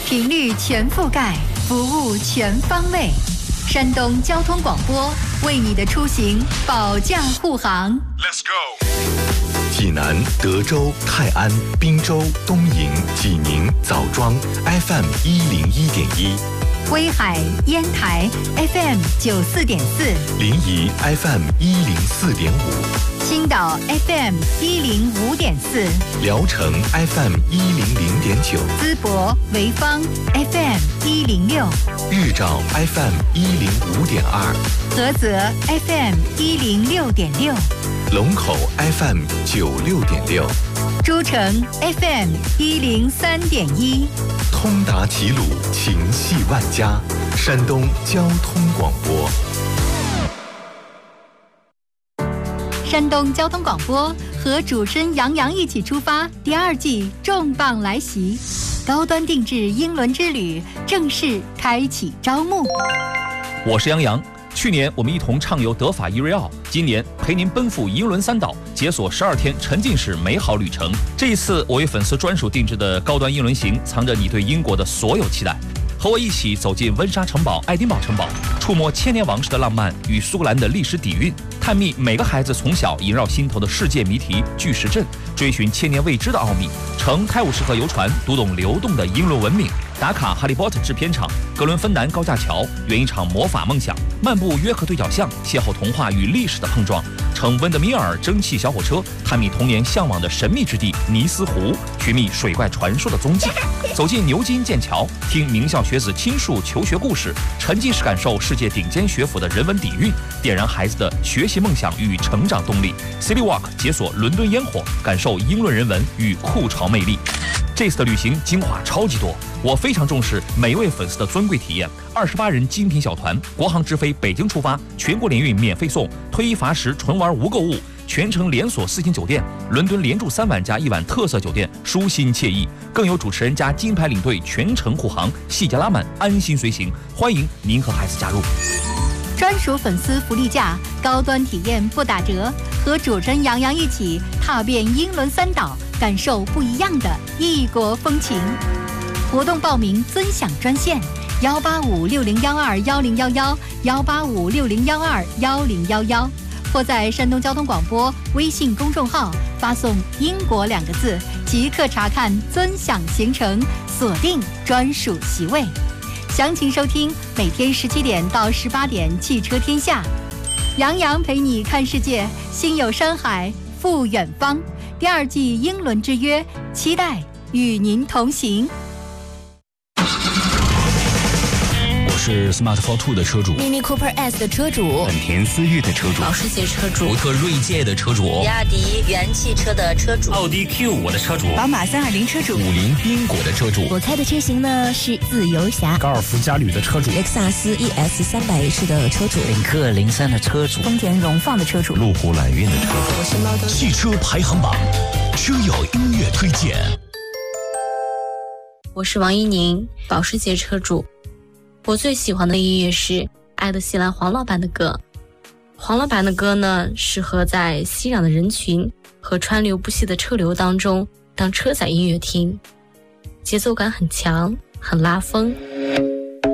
频率全覆盖，服务全方位。山东交通广播为你的出行保驾护航。 Let's go。 济南、德州、泰安、滨州、东营、济宁、枣庄 FM 101.1， 威海、烟台 FM 94.4， 临沂 FM 104.5， 青岛 FM 105.4， 聊城 FM 100.9， 淄博、潍坊 FM 106， 日照 FM 105.2， 菏泽 FM 106.6， 龙口 FM 96.6， 诸城 FM 103.1， 通达齐鲁，情系万家，山东交通广播。 山东交通广播和主持人杨洋一起出发，第2季重磅来袭，高端定制英伦之旅正式开启招募。 我是杨洋，去年我们一同畅游德法伊瑞奥，今年陪您奔赴英伦3岛，解锁12天沉浸式美好旅程。这一次我为粉丝专属定制的高端英伦行，藏着你对英国的所有期待。和我一起走进温莎城堡、爱丁堡城堡，触摸千年王室的浪漫与苏格兰的历史底蕴，探秘每个孩子从小萦绕心头的世界谜题巨石阵，追寻千年未知的奥秘，乘泰晤士河游船读懂流动的英伦文明，打卡哈利波特制片厂、格伦芬兰高架桥，圆一场魔法梦想，漫步约克对角巷，邂逅童话与历史的碰撞，乘温德米尔蒸汽小火车，探秘童年向往的神秘之地尼斯湖，寻觅水怪传说的踪迹，走进牛津、剑桥，听名校学子倾述求学故事，沉浸式感受世界顶尖学府的人文底蕴，点燃孩子的学习梦想与成长动力。City Walk 解锁伦敦烟火，感受英伦人文与酷潮魅力。这次的旅行精华超级多，我非常重视每位粉丝的尊贵体验。28人精品小团，国航直飞北京出发，全国联运免费送，推一罚10，纯玩无购物，全程连锁4星酒店，伦敦连住3晚加1晚特色酒店，舒心惬意。更有主持人加金牌领队全程护航，细节拉满，安心随行。欢迎您和孩子加入。 专属粉丝福利价，高端体验不打折，和主持人杨洋一起踏遍英伦3岛，感受不一样的异国风情。活动报名尊享专线18560121011，18560121011，或在山东交通广播微信公众号发送“英国”2个字，即刻查看尊享行程，锁定专属席位。详情收听每天17点到18点《汽车天下》，杨洋陪你看世界，心有山海赴远方。第2季英伦之约，期待与您同行。 是 Smart Fortwo 的车主， Mini Cooper S 的车主， 本田思域的车主， 保时捷车主， 福特锐界的车主， 比亚迪元汽车的车主， 奥迪 Q5 的车主， 宝马320车主， 五菱缤果的车主。 我开的车型呢是自由侠， 高尔夫嘉旅的车主， 雷克萨斯 ES300H 的车主， 领克03的车主， 丰田荣放的车主， 路虎揽运的车主。汽车排行榜，车友音乐推荐。 我是王一宁，保时捷车主。我最喜欢的音乐是爱德希兰黄老板的歌。黄老板的歌呢，适合在熙攘的人群和川流不息的车流当中当车载音乐听，节奏感很强，很拉风。